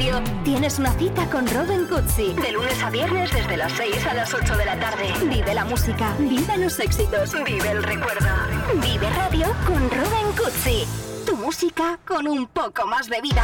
Radio, tienes una cita con Robin Cutsi. De lunes a viernes desde las 6 a las 8 de la tarde. Vive la música, vive los éxitos, vive el recuerdo. Vive Radio con Robin Cutsi. Tu música con un poco más de vida.